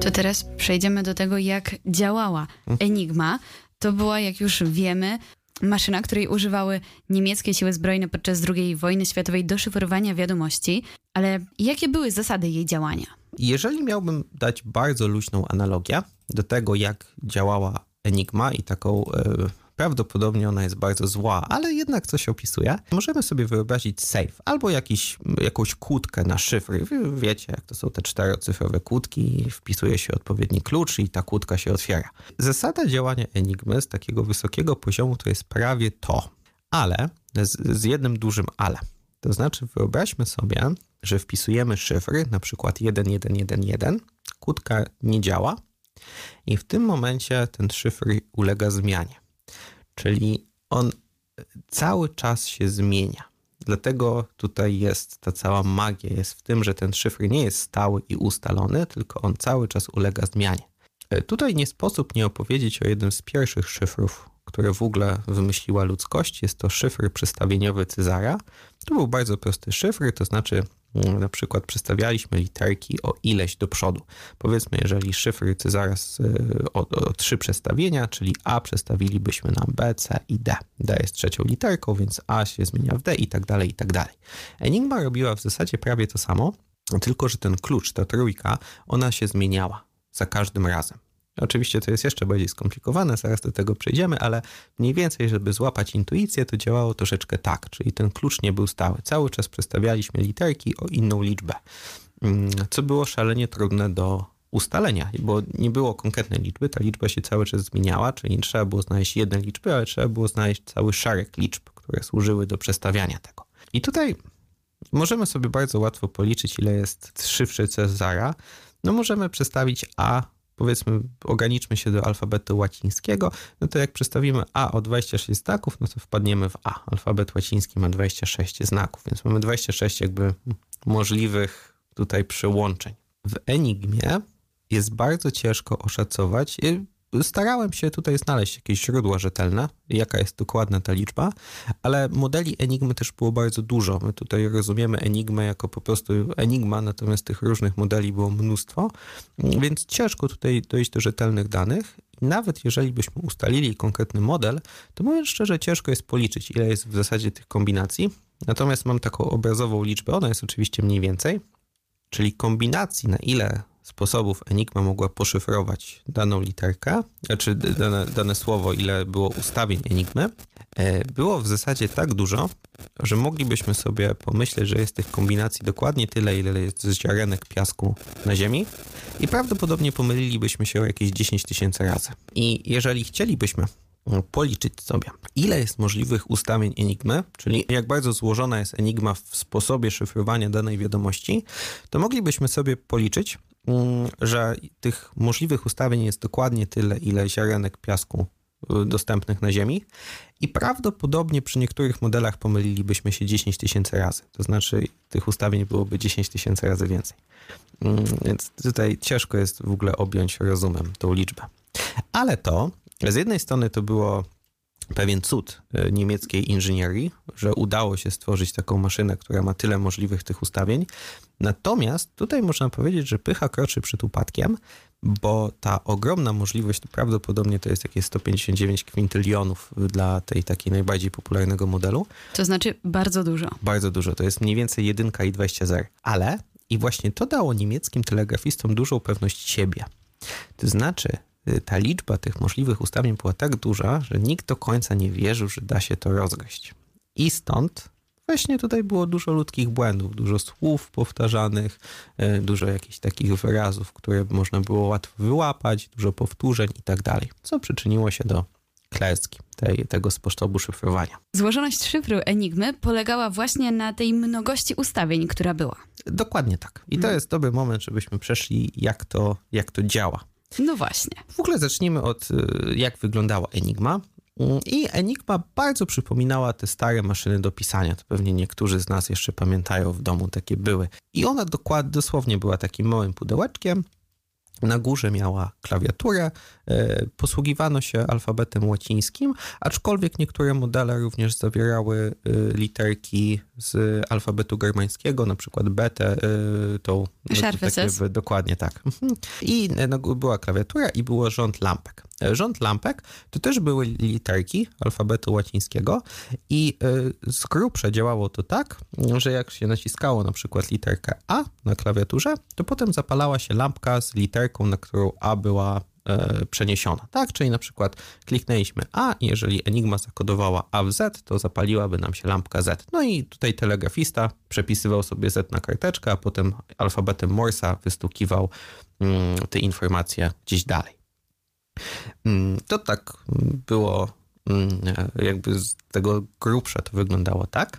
To teraz przejdziemy do tego, jak działała Enigma. To była, jak już wiemy, maszyna, której używały niemieckie siły zbrojne podczas II wojny światowej do szyfrowania wiadomości. Ale jakie były zasady jej działania? Jeżeli miałbym dać bardzo luźną analogię do tego, jak działała Enigma i taką prawdopodobnie ona jest bardzo zła, ale jednak coś opisuje, możemy sobie wyobrazić safe albo jakąś kłódkę na szyfry. Wiecie, jak to są te 4-cyfrowe kłódki, wpisuje się odpowiedni klucz i ta kłódka się otwiera. Zasada działania Enigmy z takiego wysokiego poziomu to jest prawie to, ale z jednym dużym ale. To znaczy wyobraźmy sobie, że wpisujemy szyfry, na przykład 1111, kłódka nie działa i w tym momencie ten szyfr ulega zmianie. Czyli on cały czas się zmienia. Dlatego tutaj jest ta cała magia, jest w tym, że ten szyfr nie jest stały i ustalony, tylko on cały czas ulega zmianie. Tutaj nie sposób nie opowiedzieć o jednym z pierwszych szyfrów, które w ogóle wymyśliła ludzkość. Jest to szyfr przestawieniowy Cezara. To był bardzo prosty szyfr, to znaczy na przykład przestawialiśmy literki o ileś do przodu. Powiedzmy, jeżeli szyfr Cezara o 3 przestawienia, czyli A przestawilibyśmy na B, C i D. D jest trzecią literką, więc A się zmienia w D i tak dalej, i tak dalej. Enigma robiła w zasadzie prawie to samo, tylko że ten klucz, ta trójka, ona się zmieniała za każdym razem. Oczywiście to jest jeszcze bardziej skomplikowane, zaraz do tego przejdziemy, ale mniej więcej, żeby złapać intuicję, to działało troszeczkę tak, czyli ten klucz nie był stały. Cały czas przestawialiśmy literki o inną liczbę, co było szalenie trudne do ustalenia, bo nie było konkretnej liczby, ta liczba się cały czas zmieniała, czyli nie trzeba było znaleźć jednej liczby, ale trzeba było znaleźć cały szereg liczb, które służyły do przestawiania tego. I tutaj możemy sobie bardzo łatwo policzyć, ile jest szyfry Cezara. No możemy przestawić A, powiedzmy, ograniczmy się do alfabetu łacińskiego, no to jak przestawimy A o 26 znaków, no to wpadniemy w A. Alfabet łaciński ma 26 znaków, więc mamy 26 jakby możliwych tutaj przełączeń. W Enigmie jest bardzo ciężko oszacować. Starałem się tutaj znaleźć jakieś źródła rzetelne, jaka jest dokładna ta liczba, ale modeli Enigmy też było bardzo dużo. My tutaj rozumiemy Enigmę jako po prostu Enigma, natomiast tych różnych modeli było mnóstwo, więc ciężko tutaj dojść do rzetelnych danych. I nawet jeżeli byśmy ustalili konkretny model, to mówiąc szczerze, ciężko jest policzyć, ile jest w zasadzie tych kombinacji. Natomiast mam taką obrazową liczbę, ona jest oczywiście mniej więcej, czyli kombinacji, na ile sposobów Enigma mogła poszyfrować daną literkę, czy dane słowo, ile było ustawień Enigmy, było w zasadzie tak dużo, że moglibyśmy sobie pomyśleć, że jest tych kombinacji dokładnie tyle, ile jest ziarenek piasku na ziemi i prawdopodobnie pomylilibyśmy się o jakieś 10 000 razy. I jeżeli chcielibyśmy policzyć sobie, ile jest możliwych ustawień Enigmy, czyli jak bardzo złożona jest Enigma w sposobie szyfrowania danej wiadomości, to moglibyśmy sobie policzyć, że tych możliwych ustawień jest dokładnie tyle, ile ziarenek piasku dostępnych na Ziemi i prawdopodobnie przy niektórych modelach pomylilibyśmy się 10 000 razy. To znaczy tych ustawień byłoby 10 000 razy więcej. Więc tutaj ciężko jest w ogóle objąć rozumem tą liczbę. Ale to z jednej strony to było pewien cud niemieckiej inżynierii, że udało się stworzyć taką maszynę, która ma tyle możliwych tych ustawień. Natomiast tutaj można powiedzieć, że pycha kroczy przed upadkiem, bo ta ogromna możliwość, to prawdopodobnie to jest jakieś 159 kwintylionów dla tej takiej najbardziej popularnego modelu. To znaczy bardzo dużo. Bardzo dużo, to jest mniej więcej 1 i 20 zer. Ale i właśnie to dało niemieckim telegrafistom dużą pewność siebie. To znaczy ta liczba tych możliwych ustawień była tak duża, że nikt do końca nie wierzył, że da się to rozgryźć. I stąd właśnie tutaj było dużo ludzkich błędów, dużo słów powtarzanych, dużo jakichś takich wyrazów, które można było łatwo wyłapać, dużo powtórzeń i tak dalej, co przyczyniło się do klęski tego sposobu szyfrowania. Złożoność szyfru Enigmy polegała właśnie na tej mnogości ustawień, która była. Dokładnie tak. I to jest dobry moment, żebyśmy przeszli, jak to działa. No właśnie. W ogóle zacznijmy od jak wyglądała Enigma. I Enigma bardzo przypominała te stare maszyny do pisania. To pewnie niektórzy z nas jeszcze pamiętają, w domu takie były. I ona dosłownie była takim małym pudełeczkiem, Na górze miała klawiaturę, posługiwano się alfabetem łacińskim, aczkolwiek niektóre modele również zawierały literki z alfabetu germańskiego, na przykład betę, tą... Dokładnie tak. I była klawiatura i było rząd lampek. Rząd lampek to też były literki alfabetu łacińskiego i z grubsza działało to tak, że jak się naciskało na przykład literkę A na klawiaturze, to potem zapalała się lampka z literką, na którą A była przeniesiona, tak? Czyli na przykład kliknęliśmy A i jeżeli Enigma zakodowała A w Z, to zapaliłaby nam się lampka Z. No i tutaj telegrafista przepisywał sobie Z na karteczkę, a potem alfabetem Morsa wystukiwał te informacje gdzieś dalej. To tak było, jakby z tego grubsza to wyglądało tak.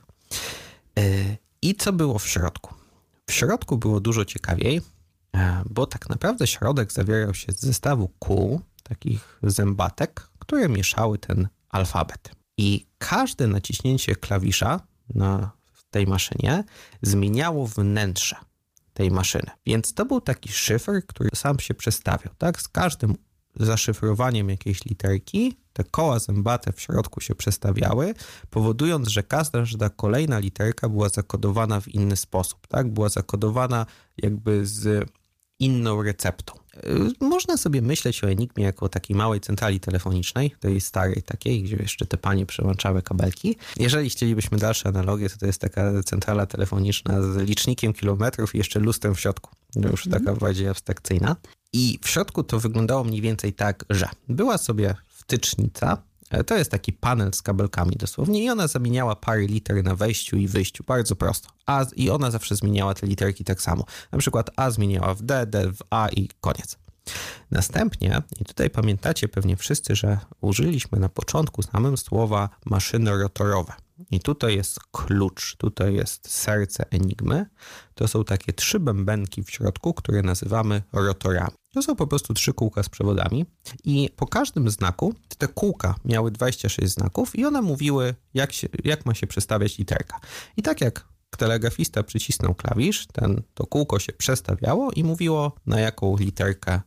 I co było w środku? W środku było dużo ciekawiej, bo tak naprawdę środek zawierał się z zestawu kół, takich zębatek, które mieszały ten alfabet. I każde naciśnięcie klawisza w tej maszynie zmieniało wnętrze tej maszyny. Więc to był taki szyfr, który sam się przestawiał. Tak? Z każdym zaszyfrowaniem jakiejś literki te koła zębate w środku się przestawiały, powodując, że każda kolejna literka była zakodowana w inny sposób. Tak? Była zakodowana jakby z inną receptą. Można sobie myśleć o Enigmie jako o takiej małej centrali telefonicznej, tej starej takiej, gdzie jeszcze te panie przełączały kabelki. Jeżeli chcielibyśmy dalsze analogie, to jest taka centrala telefoniczna z licznikiem kilometrów i jeszcze lustrem w środku. To już taka bardziej abstrakcyjna. I w środku to wyglądało mniej więcej tak, że była sobie wtycznica, to jest taki panel z kabelkami dosłownie i ona zamieniała pary liter na wejściu i wyjściu, bardzo prosto. I ona zawsze zmieniała te literki tak samo. Na przykład A zmieniała w D, D w A i koniec. Następnie, i tutaj pamiętacie pewnie wszyscy, że użyliśmy na początku samym słowa maszyny rotorowe. I tutaj jest klucz, tutaj jest serce Enigmy. To są takie 3 bębenki w środku, które nazywamy rotorami. To są po prostu 3 kółka z przewodami i po każdym znaku te kółka miały 26 znaków i one mówiły, jak ma się przestawiać literka. I tak jak telegrafista przycisnął klawisz, to kółko się przestawiało i mówiło, na jaką literkę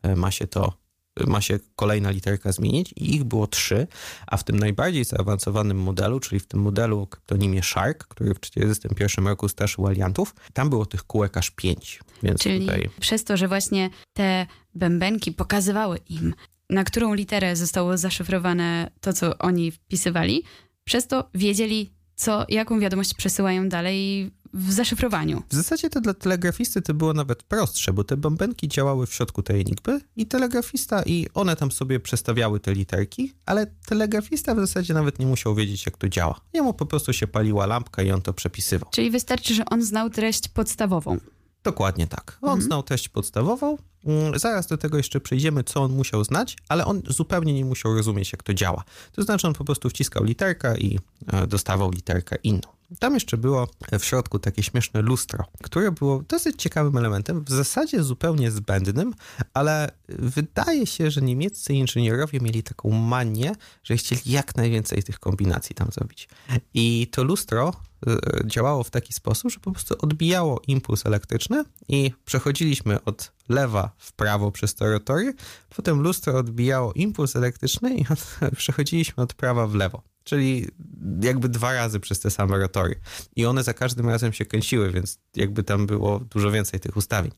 ma się kolejna literka zmienić i ich było 3, a w tym najbardziej zaawansowanym modelu, czyli w tym modelu o kryptonimie Shark, który w 1941 roku straszył aliantów, tam było tych kółek aż 5. Więc czyli tutaj... przez to, że właśnie te bębenki pokazywały im, na którą literę zostało zaszyfrowane to, co oni wpisywali, przez to wiedzieli, jaką wiadomość przesyłają dalej w zaszyfrowaniu. W zasadzie to dla telegrafisty to było nawet prostsze, bo te bębenki działały w środku tej enigmy i telegrafista i one tam sobie przestawiały te literki, ale telegrafista w zasadzie nawet nie musiał wiedzieć, jak to działa. Jemu po prostu się paliła lampka i on to przepisywał. Czyli wystarczy, że on znał treść podstawową. Dokładnie tak. On znał treść podstawową. Zaraz do tego jeszcze przejdziemy, co on musiał znać, ale on zupełnie nie musiał rozumieć, jak to działa. To znaczy on po prostu wciskał literkę i dostawał literkę inną. Tam jeszcze było w środku takie śmieszne lustro, które było dosyć ciekawym elementem, w zasadzie zupełnie zbędnym, ale wydaje się, że niemieccy inżynierowie mieli taką manię, że chcieli jak najwięcej tych kombinacji tam zrobić. I to lustro działało w taki sposób, że po prostu odbijało impuls elektryczny i przechodziliśmy od lewa w prawo przez te rotory, potem lustro odbijało impuls elektryczny i przechodziliśmy od prawa w lewo. Czyli jakby 2 razy przez te same rotory. I one za każdym razem się kręciły, więc jakby tam było dużo więcej tych ustawień.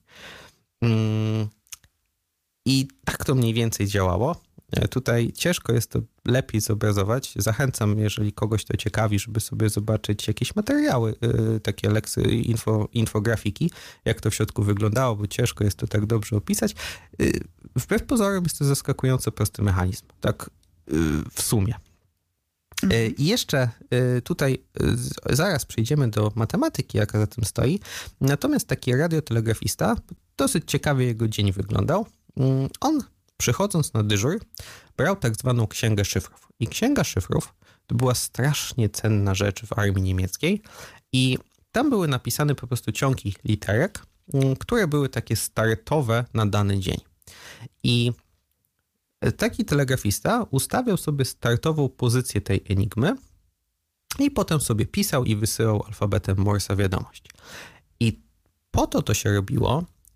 I tak to mniej więcej działało. Tutaj ciężko jest to lepiej zobrazować. Zachęcam, jeżeli kogoś to ciekawi, żeby sobie zobaczyć jakieś materiały, takie infografiki, jak to w środku wyglądało, bo ciężko jest to tak dobrze opisać. Wbrew pozorom jest to zaskakująco prosty mechanizm. Tak w sumie. I jeszcze tutaj zaraz przejdziemy do matematyki, jaka za tym stoi. Natomiast taki radiotelegrafista, dosyć ciekawie jego dzień wyglądał. On, przychodząc na dyżur, brał tak zwaną księgę szyfrów. I księga szyfrów to była strasznie cenna rzecz w armii niemieckiej i tam były napisane po prostu ciągi literek, które były takie startowe na dany dzień. I taki telegrafista ustawiał sobie startową pozycję tej enigmy i potem sobie pisał i wysyłał alfabetem Morsa wiadomość. I po to się robiło,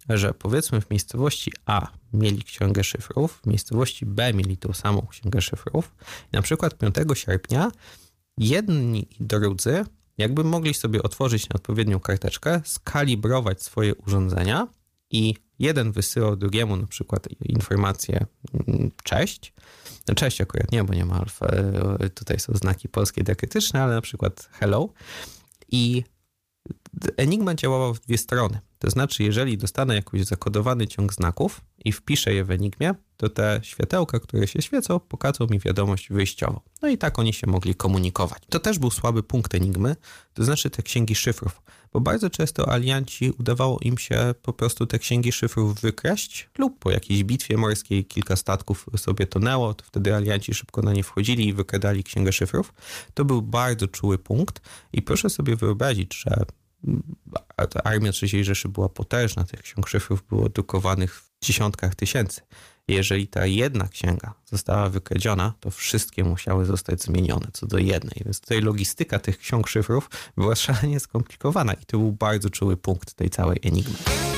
że powiedzmy w miejscowości A mieli księgę szyfrów, w miejscowości B mieli tą samą księgę szyfrów. I na przykład 5 sierpnia jedni i drudzy jakby mogli sobie otworzyć na odpowiednią karteczkę, skalibrować swoje urządzenia i jeden wysyłał drugiemu na przykład informację cześć. No cześć akurat nie, bo nie ma alfa, tutaj są znaki polskie diakrytyczne, ale na przykład hello. I Enigma działała w dwie strony. To znaczy, jeżeli dostanę jakiś zakodowany ciąg znaków i wpiszę je w Enigmie, to te światełka, które się świecą, pokażą mi wiadomość wyjściową. No i tak oni się mogli komunikować. To też był słaby punkt Enigmy, to znaczy te księgi szyfrów, bo bardzo często alianci udawało im się po prostu te księgi szyfrów wykraść lub po jakiejś bitwie morskiej kilka statków sobie tonęło, to wtedy alianci szybko na nie wchodzili i wykradali księgę szyfrów. To był bardzo czuły punkt i proszę sobie wyobrazić, że armia III Rzeszy była potężna, tych ksiąg szyfrów było drukowanych w dziesiątkach tysięcy. Jeżeli ta jedna księga została wykradziona, to wszystkie musiały zostać zmienione co do jednej. Więc tutaj logistyka tych ksiąg szyfrów była szalenie skomplikowana i to był bardzo czuły punkt tej całej enigmy.